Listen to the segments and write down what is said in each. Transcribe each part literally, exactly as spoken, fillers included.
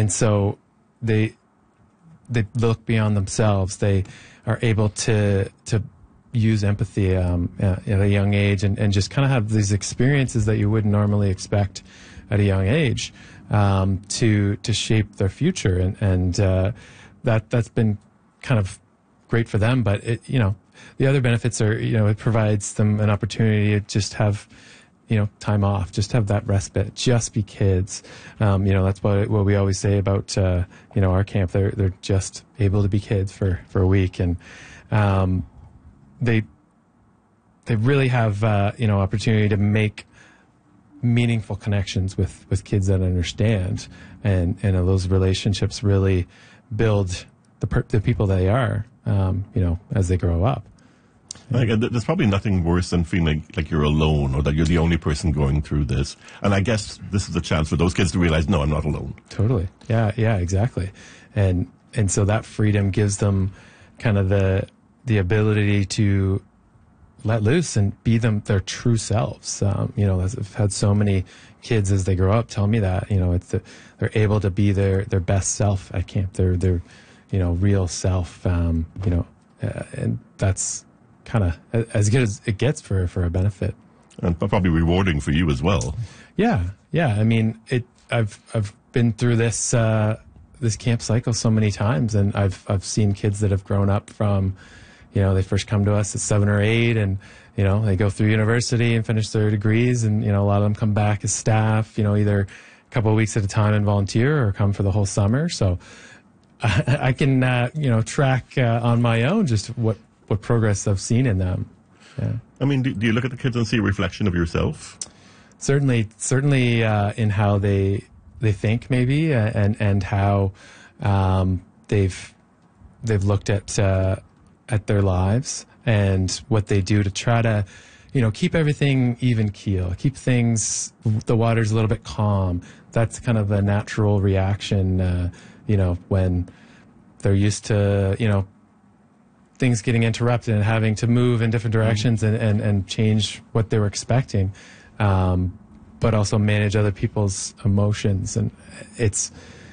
and so they they look beyond themselves. They are able to to use empathy um, at a young age, and, and just kind of have these experiences that you wouldn't normally expect at a young age um, to to shape their future, and and uh, that that's been kind of great for them. But it, you know, the other benefits are, you know, it provides them an opportunity to just have, you know, time off, just have that respite, just be kids. Um, you know, that's what what we always say about uh, you know, our camp. They're they're just able to be kids for for a week, and um, they they really have uh, you know, opportunity to make meaningful connections with with kids that understand, and and those relationships really build the per- the people they are, um, you know, as they grow up. Like, there's probably nothing worse than feeling like you're alone, or that you're the only person going through this. And I guess this is a chance for those kids to realize, no, I'm not alone. Totally. Yeah, yeah, exactly. And and so that freedom gives them kind of the the ability to let loose and be them their true selves. Um, you know, I've had so many kids as they grow up tell me that, you know, it's the, they're able to be their, their best self at camp. They're their, you know, real self. Um, you know, uh, and that's kind of as good as it gets for for a benefit, and probably rewarding for you as well. Yeah, yeah. I mean, it. I've I've been through this uh, this camp cycle so many times, and I've I've seen kids that have grown up from, you know, they first come to us at seven or eight, and you know, they go through university and finish their degrees, and you know, a lot of them come back as staff. You know, either a couple of weeks at a time and volunteer, or come for the whole summer. So I, I can uh, you know, track uh, on my own just what. what progress I've seen in them. Yeah. I mean, do, do you look at the kids and see a reflection of yourself? Certainly, certainly uh, in how they they think, maybe, uh, and and how um, they've they've looked at uh, at their lives and what they do to try to, you know, keep everything even keel, keep things, the water's a little bit calm. That's kind of a natural reaction, uh, you know, when they're used to, you know, things getting interrupted and having to move in different directions and, and, and change what they were expecting, um, but also manage other people's emotions. And it's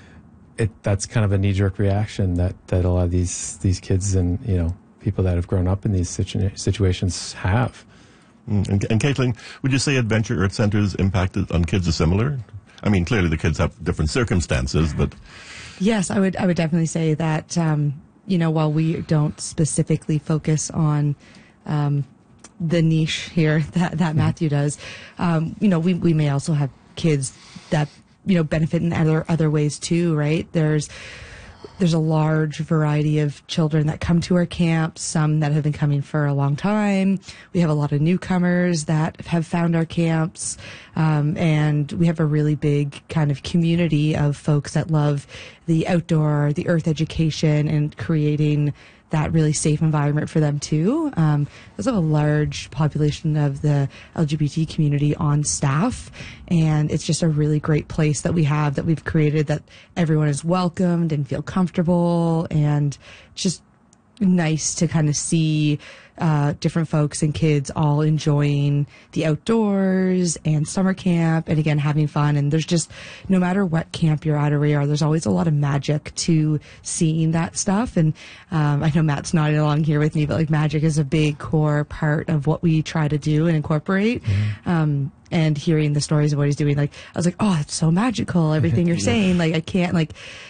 it that's kind of a knee-jerk reaction that, that a lot of these these kids and, you know, people that have grown up in these situ- situations have. Mm. And, and Caitlin, would you say Adventure Earth Centre's impact on kids is similar? I mean, clearly the kids have different circumstances, but... Yes, I would I would definitely say that... Um, you know, while we don't specifically focus on um, the niche here that, that Matthew does, um, you know, we, we may also have kids that, you know, benefit in other other ways too, right? There's there's a large variety of children that come to our camp, some that have been coming for a long time. We have a lot of newcomers that have found our camps. Um, and we have a really big kind of community of folks that love the outdoor, the earth education, and creating that really safe environment for them too. Um, there's a large population of the L G B T community on staff, and it's just a really great place that we have, that we've created, that everyone is welcomed and feel comfortable, and just nice to kind of see uh, different folks and kids all enjoying the outdoors and summer camp, and again, having fun. And there's just, no matter what camp you're at or where you are, there's always a lot of magic to seeing that stuff. And um, I know Matt's nodding along here with me, but like, magic is a big core part of what we try to do and incorporate. Mm-hmm. Um, and hearing the stories of what he's doing, like, I was like, oh, it's so magical, everything you're yeah. saying. Like, I can't, like,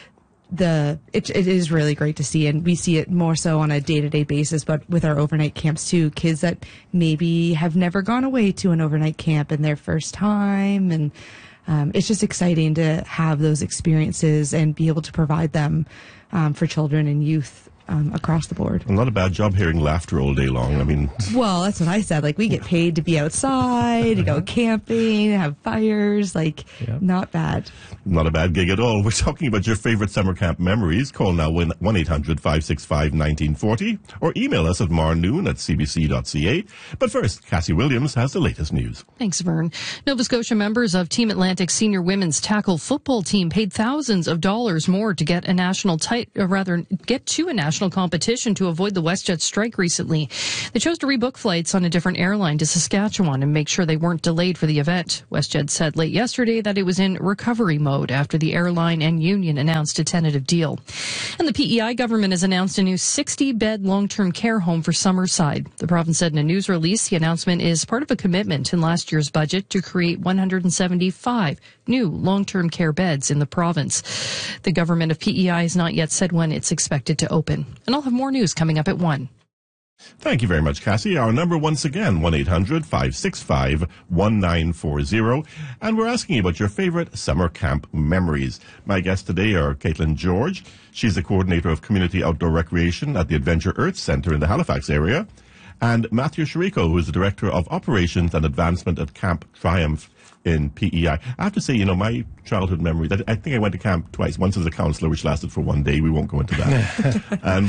the it, it is really great to see, and we see it more so on a day-to-day basis, but with our overnight camps too, kids that maybe have never gone away to an overnight camp in their first time, and um, it's just exciting to have those experiences and be able to provide them um, for children and youth um, across the board. Not a bad job hearing laughter all day long. I mean, well, that's what I said. Like, we get paid to be outside, to go camping, have fires. Like, yep. Not bad. Not a bad gig at all. We're talking about your favorite summer camp memories. Call now one eight hundred five six five one nine four zero or email us at marnoon at c b c dot c a. But first, Cassie Williams has the latest news. Thanks, Vern. Nova Scotia members of Team Atlantic's senior women's tackle football team paid thousands of dollars more to get a national title, or rather, get to a national international competition to avoid the WestJet strike recently. They chose to rebook flights on a different airline to Saskatchewan and make sure they weren't delayed for the event. WestJet said late yesterday that it was in recovery mode after the airline and union announced a tentative deal. And the P E I government has announced a new sixty-bed long-term care home for Summerside. The province said in a news release the announcement is part of a commitment in last year's budget to create one hundred seventy-five new long-term care beds in the province. The government of P E I has not yet said when it's expected to open. And I'll have more news coming up at one. Thank you very much, Cassie. Our number once again, one eight hundred five six five one nine four zero. And we're asking you about your favorite summer camp memories. My guests today are Caitlin George. She's the coordinator of community outdoor recreation at the Adventure Earth Centre in the Halifax area. And Matthew Shiriko, who is the director of operations and advancement at Camp Triumph in P E I. I have to say, you know, my childhood memory, I think I went to camp twice, once as a counselor, which lasted for one day. We won't go into that. and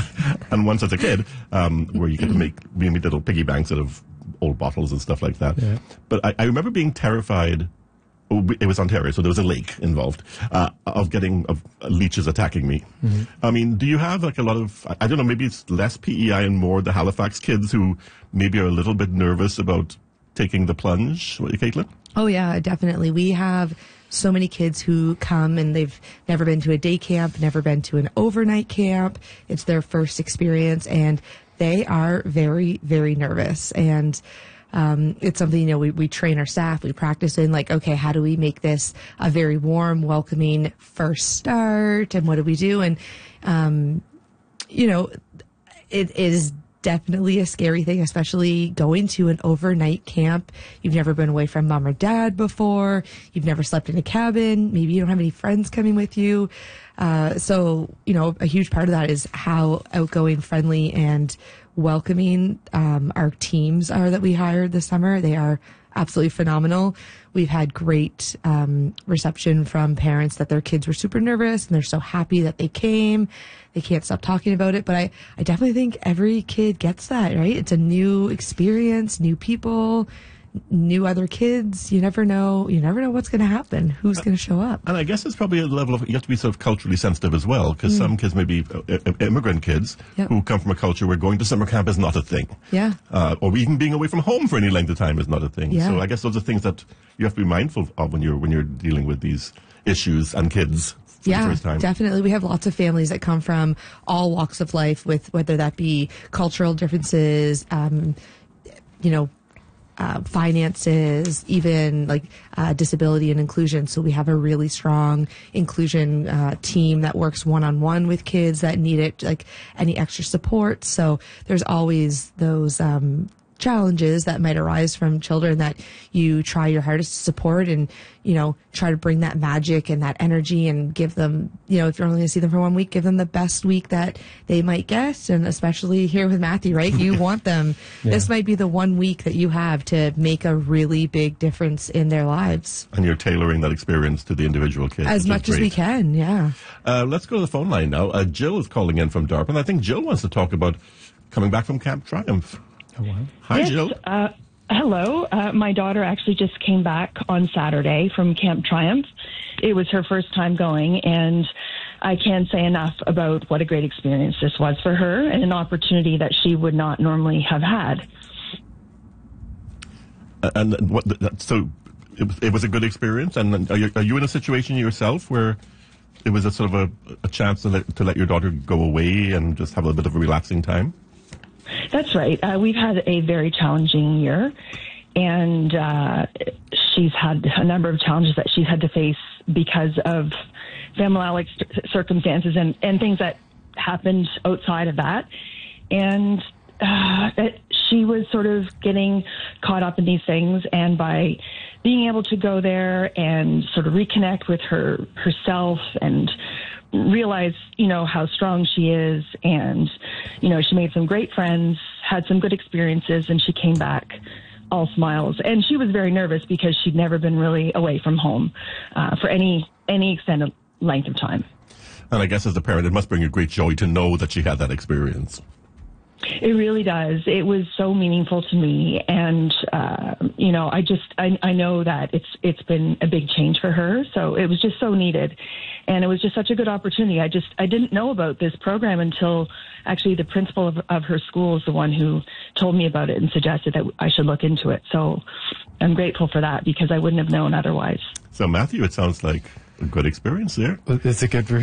and once as a kid, um, where you get to make, we made little piggy banks out of old bottles and stuff like that. Yeah. But I, I remember being terrified. It was Ontario, so there was a lake involved, uh, of getting, of leeches attacking me. Mm-hmm. I mean, do you have like a lot of, I don't know, maybe it's less P E I and more the Halifax kids who maybe are a little bit nervous about taking the plunge, Caitlin? Oh, yeah, definitely. We have so many kids who come and they've never been to a day camp, never been to an overnight camp. It's their first experience, and they are very, very nervous. And um, it's something, you know, we, we train our staff, we practice in, like, okay, how do we make this a very warm, welcoming first start? And what do we do? And, um, you know, it is definitely a scary thing, especially going to an overnight camp. You've never been away from mom or dad before. You've never slept in a cabin. Maybe you don't have any friends coming with you. Uh, so, you know, a huge part of that is how outgoing, friendly, and welcoming um, our teams are that we hired this summer. They are absolutely phenomenal. We've had great um, reception from parents that their kids were super nervous and they're so happy that they came. They can't stop talking about it. But I, I definitely think every kid gets that, right? It's a new experience, new people, new other kids. You never know. You never know what's going to happen, who's going to show up. And I guess it's probably a level of, you have to be sort of culturally sensitive as well, because mm. some kids may be uh, immigrant kids yep. who come from a culture where going to summer camp is not a thing. Yeah. Uh, or even being away from home for any length of time is not a thing. Yeah. So I guess those are things that you have to be mindful of when you're, when you're dealing with these issues and kids. Yeah, definitely. We have lots of families that come from all walks of life, with whether that be cultural differences, um, you know, uh, finances, even like uh, disability and inclusion. So we have a really strong inclusion uh, team that works one-on-one with kids that need it, like any extra support. So there's always those um, challenges that might arise from children that you try your hardest to support and, you know, try to bring that magic and that energy and give them, you know, if you're only going to see them for one week, give them the best week that they might get. And especially here with Matthew, right? You want them, yeah. This might be the one week that you have to make a really big difference in their lives. And you're tailoring that experience to the individual kids. As much as we can, yeah. Uh, let's go to the phone line now. Uh, Jill is calling in from Dartmouth. I think Jill wants to talk about coming back from Camp Triumph. Oh, wow. Hi, yes, Jill. Uh, hello. Uh, my daughter actually just came back on Saturday from Camp Triumph. It was her first time going, and I can't say enough about what a great experience this was for her and an opportunity that she would not normally have had. Uh, and what? So it was, it was a good experience. And are you, are you in a situation yourself where it was a sort of a, a chance to let, to let your daughter go away and just have a bit of a relaxing time? That's right. Uh, we've had a very challenging year, and uh, she's had a number of challenges that she's had to face because of family circumstances and, and things that happened outside of that. And uh, it, she was sort of getting caught up in these things, and by being able to go there and sort of reconnect with her herself and realize, you know, how strong she is. And, you know, she made some great friends, had some good experiences, and she came back all smiles. And she was very nervous because she'd never been really away from home uh, for any any extended length of time. And I guess as a parent, it must bring you great joy to know that she had that experience. It really does. It was so meaningful to me, and uh, you know, I just I, I know that it's it's been a big change for her. So it was just so needed, and it was just such a good opportunity. I just I didn't know about this program until actually the principal of, of her school is the one who told me about it and suggested that I should look into it. So I'm grateful for that because I wouldn't have known otherwise. So Matthew, it sounds like a good experience there. It's a good